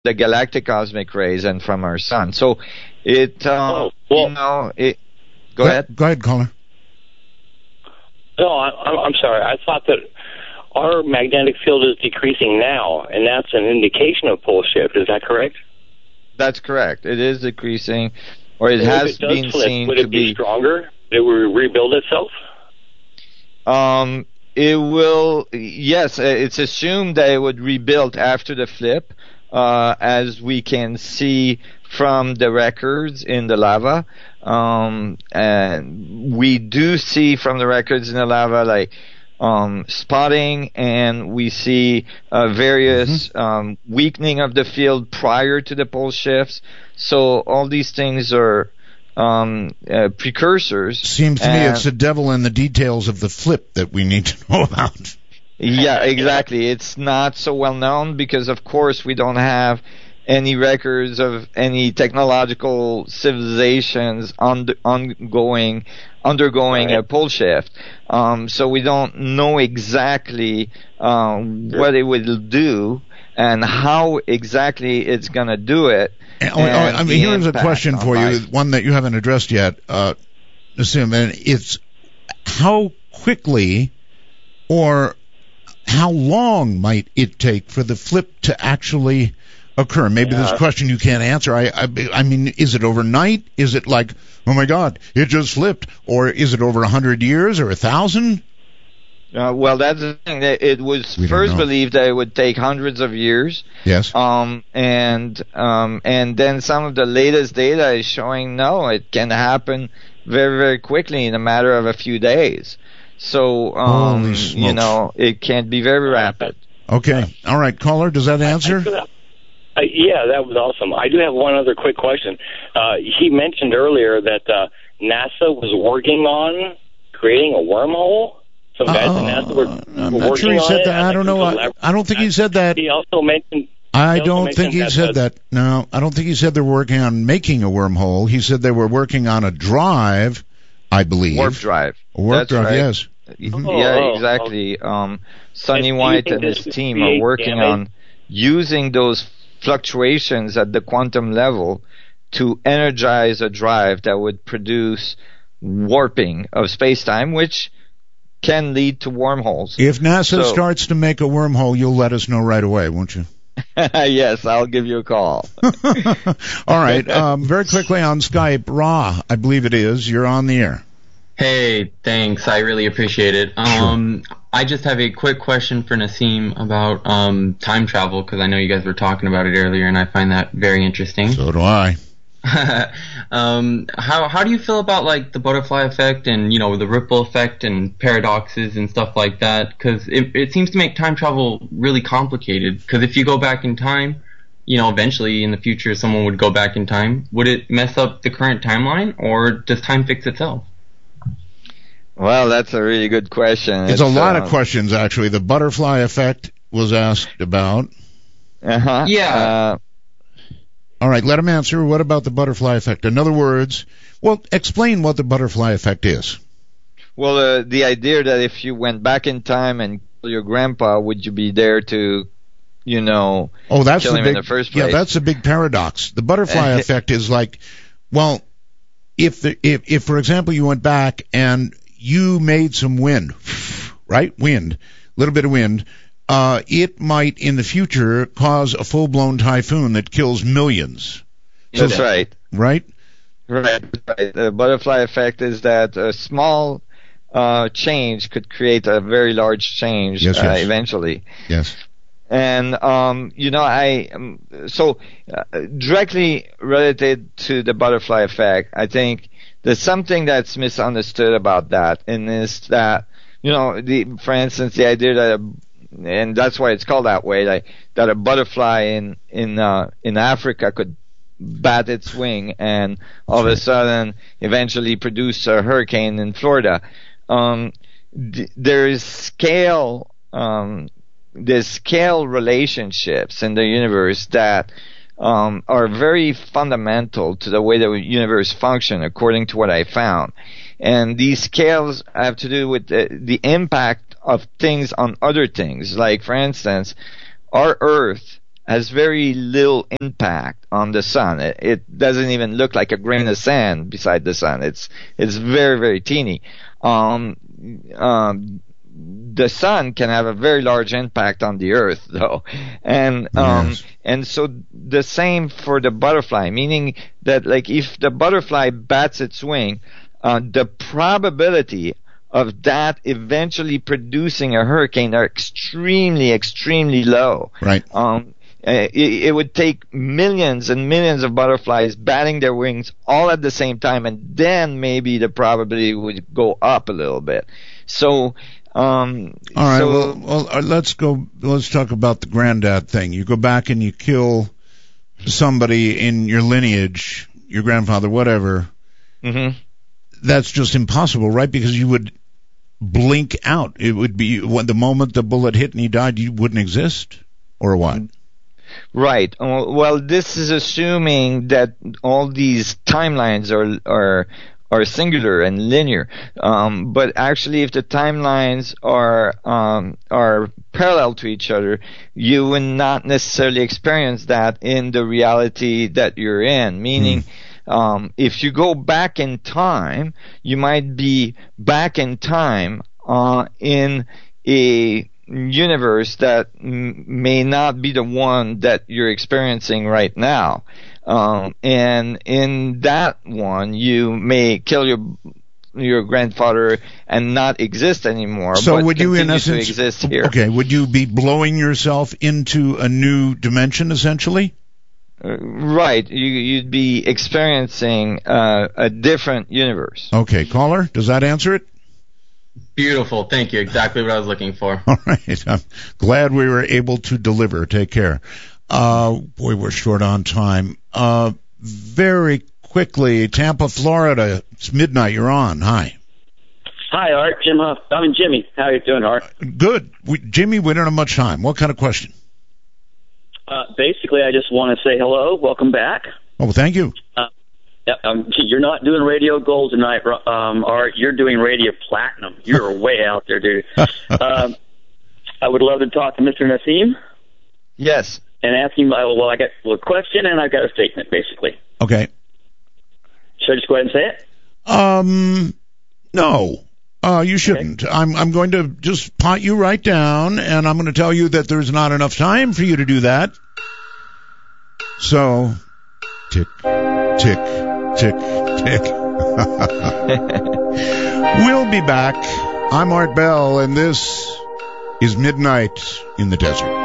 the galactic cosmic rays and from our sun. So it, Go ahead. Go ahead, caller. No, I'm sorry. I thought that our magnetic field is decreasing now, and that's an indication of pole shift. Is that correct? That's correct. It is decreasing, or it has been seen to be. Would it be stronger? It will rebuild itself? It will, yes, it's assumed that it would rebuild after the flip, as we can see from the records in the lava. And we do see from the records in the lava, like, spotting, and we see various weakening of the field prior to the pole shifts. So all these things are precursors. Seems to me it's the devil in the details of the flip that we need to know about. Yeah, exactly. It's not so well known because, of course, we don't have any records of any technological civilizations undergoing a pole shift. So we don't know exactly what it will do and how exactly it's going to do it. I mean, here's a question for you, one that you haven't addressed yet, Nassim, and it's how quickly or how long might it take for the flip to actually occur? Maybe this question you can't answer. I mean, is it overnight? Is it like, oh my God, it just flipped? Or is it over 100 years or 1,000? Well, that's the thing. It was first believed that it would take hundreds of years. Yes. And then some of the latest data is showing no, it can happen very, very quickly in a matter of a few days. So, it can be very rapid. Okay. All right, caller, does that answer? Yeah, that was awesome. I do have one other quick question. He mentioned earlier that NASA was working on creating a wormhole. Some guys at NASA were I'm not sure he said that. I don't know. I don't think he said that. He also mentioned... I don't think he said that. No, I don't think he said they were working on making a wormhole. He said they were working on a drive, I believe. Warp drive. A warp drive, right. Yes. Yeah, exactly. Sonny White and his team are working on using those fluctuations at the quantum level to energize a drive that would produce warping of space-time, which can lead to wormholes. If NASA starts to make a wormhole, you'll let us know right away, won't you? Yes, I'll give you a call. All right. Very quickly on Skype, Ra, I believe it is. You're on the air. Hey, thanks. I really appreciate it. I just have a quick question for Nassim about time travel, because I know you guys were talking about it earlier, and I find that very interesting. So do I. How do you feel about like the butterfly effect and the ripple effect and paradoxes and stuff like that? Because it seems to make time travel really complicated. Because if you go back in time, eventually in the future someone would go back in time. Would it mess up the current timeline, or does time fix itself? Well, that's a really good question. It's a lot of questions, actually. The butterfly effect was asked about. Yeah. All right, let him answer. What about the butterfly effect? In other words, explain what the butterfly effect is. Well, the idea that if you went back in time and killed your grandpa, would you be there to, that's kill him in the first place? Yeah, that's a big paradox. The butterfly effect is like, if for example you went back and you made some wind, right? Wind, a little bit of wind. It might, in the future, cause a full-blown typhoon that kills millions. That's right. Right? Right. The butterfly effect is that a small change could create a very large change eventually. Yes. And, directly related to the butterfly effect, I think there's something that's misunderstood about that, and is that, for instance, the idea that and that's why it's called that way, that a butterfly in Africa could bat its wing and all of a sudden eventually produce a hurricane in Florida. There's scale relationships in the universe that are very fundamental to the way the universe functions, according to what I found. And these scales have to do with the impact of things on other things. Like, for instance, our Earth has very little impact on the sun. It doesn't even look like a grain of sand beside the sun. It's very, very teeny. The sun can have a very large impact on the earth, though. And and so the same for the butterfly, meaning that, like, if the butterfly bats its wing, the probability of that eventually producing a hurricane are extremely, extremely low. Right. It would take millions and millions of butterflies batting their wings all at the same time, and then maybe the probability would go up a little bit. So, all right. So, well, let's talk about the granddad thing. You go back and you kill somebody in your lineage, your grandfather, whatever. Mm-hmm. That's just impossible, right? Because you would blink out. It would be when the moment the bullet hit and he died, you wouldn't exist, or what? Right. Well, this is assuming that all these timelines are singular and linear. But actually, if the timelines are parallel to each other, you will not necessarily experience that in the reality that you're in. Meaning, if you go back in time, you might be back in time in a universe that may not be the one that you're experiencing right now. And in that one, you may kill your grandfather and not exist anymore. So but would you, in essence, exist here. Okay, would you be blowing yourself into a new dimension, essentially? Right. You'd be experiencing a different universe. Okay, caller, does that answer it? Beautiful. Thank you. Exactly what I was looking for. All right. I'm glad we were able to deliver. Take care. Boy, we're short on time. Very quickly, Tampa, Florida. It's midnight. You're on. Hi. Hi, Art. Jim Huff. Jimmy. How are you doing, Art? Good. Jimmy, we don't have much time. What kind of question? Basically, I just want to say hello. Welcome back. Oh, thank you. You're not doing radio gold tonight, Art. You're doing radio platinum. You're way out there, dude. I would love to talk to Mr. Nassim. Yes. And ask him, I got a question and I've got a statement, basically. Okay. Should I just go ahead and say it? No. You shouldn't. Okay. I'm going to just pot you right down, and I'm going to tell you that there's not enough time for you to do that. So, tick, tick, tick, tick. We'll be back. I'm Art Bell, and this is Midnight in the Desert.